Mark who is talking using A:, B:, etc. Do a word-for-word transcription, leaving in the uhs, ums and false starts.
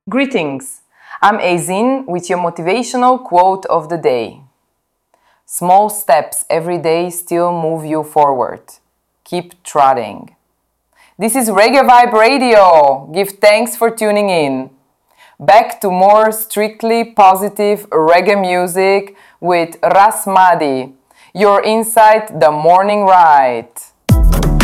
A: Greetings! I'm Azin with your motivational quote of the day. Small steps every day still move you forward. Keep trotting. This is Reggae Vibe Radio. Give thanks for tuning in. Back to more strictly positive reggae music with Ras Madi. You're inside the morning ride.